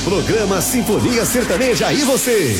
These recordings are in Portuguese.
Programa Sinfonia Sertaneja e você.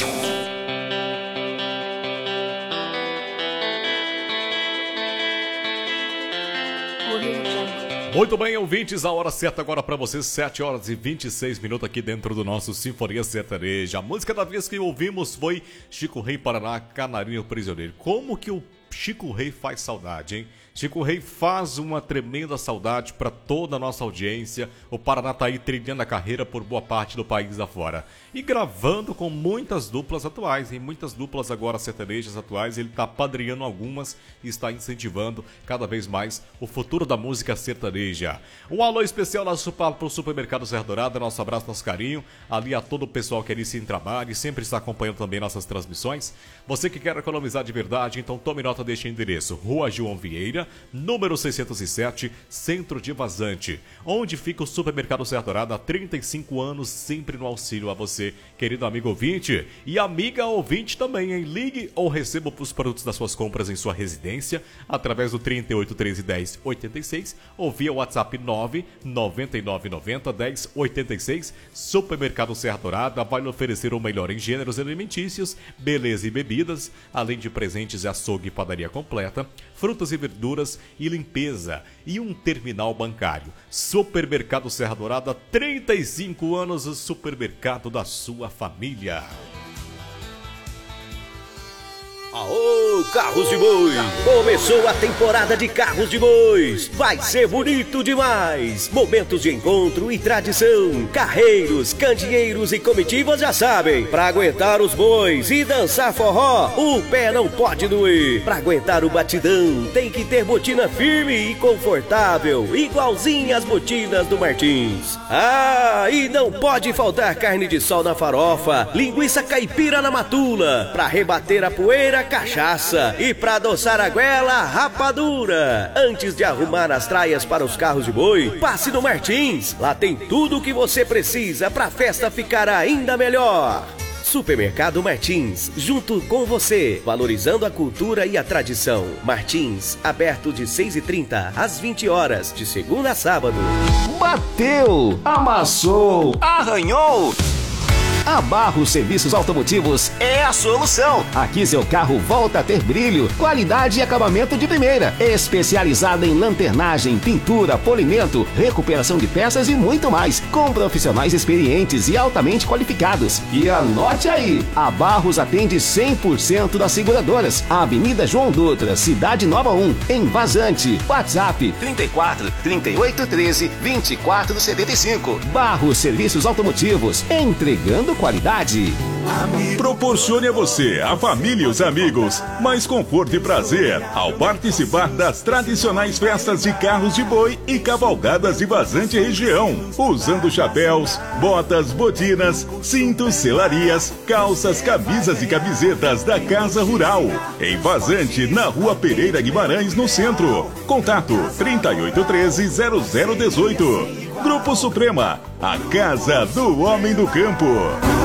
Muito bem, ouvintes, a hora certa agora para vocês, 7 horas e 26 minutos aqui dentro do nosso Sinfonia Sertaneja. A música da vez que ouvimos foi Chico Rei Paraná, Canarinho Prisioneiro. Como que o Chico Rei faz saudade, hein? Chico Rei faz uma tremenda saudade para toda a nossa audiência. O Paraná tá aí trilhando a carreira por boa parte do país afora. E gravando com muitas duplas atuais, em muitas duplas agora sertanejas atuais. Ele tá padrinhando algumas e está incentivando cada vez mais o futuro da música sertaneja. Um alô especial para o Supermercado Serra Dourada, nosso abraço, nosso carinho. Ali a todo o pessoal que ali se trabalha e sempre está acompanhando também nossas transmissões. Você que quer economizar de verdade, então tome nota deste endereço. Rua João Vieira, número 607, Centro de Vazante, onde fica o Supermercado Serra Dourada há 35 anos, sempre no auxílio a você, querido amigo ouvinte e amiga ouvinte também, hein? Ligue ou receba os produtos das suas compras em sua residência através do 38 13 10 86 ou via WhatsApp 9 99 90 10 86. Supermercado Serra Dourada vai lhe oferecer o melhor em gêneros alimentícios, beleza e bebidas, além de presentes e açougue e padaria completa, frutas e verduras e limpeza e um terminal bancário. Supermercado Serra Dourada, 35 anos, o supermercado da sua família. Aô, Carros de Boi! Começou a temporada de Carros de Bois. Vai ser bonito demais! Momentos de encontro e tradição. Carreiros, candeeiros e comitivas já sabem. Pra aguentar os bois e dançar forró, o pé não pode doer. Pra aguentar o batidão, tem que ter botina firme e confortável, igualzinha as botinas do Martins. Ah, e não pode faltar carne de sol na farofa, linguiça caipira na matula, pra rebater a poeira, cachaça e pra adoçar a goela, rapadura. Antes de arrumar as traias para os carros de boi, passe no Martins. Lá tem tudo o que você precisa pra festa ficar ainda melhor. Supermercado Martins, junto com você, valorizando a cultura e a tradição. Martins, aberto de 6h30 às 20 horas, de segunda a sábado. Bateu, amassou, arranhou. A Barros Serviços Automotivos é a solução. Aqui seu carro volta a ter brilho, qualidade e acabamento de primeira. Especializada em lanternagem, pintura, polimento, recuperação de peças e muito mais. Com profissionais experientes e altamente qualificados. E anote aí, a Barros atende 100% das seguradoras. Avenida João Dutra, Cidade Nova 1, em Vazante. WhatsApp 34 38 13 24 75. Barros Serviços Automotivos, entregando qualidade. Proporcione a você, a família e os amigos mais conforto e prazer ao participar das tradicionais festas de carros de boi e cavalgadas de Vazante região, usando chapéus, botas, botinas, cintos, selarias, calças, camisas e camisetas da Casa Rural, em Vazante, na Rua Pereira Guimarães, no centro. Contato 3813-0018. Grupo Suprema, a casa do homem do campo.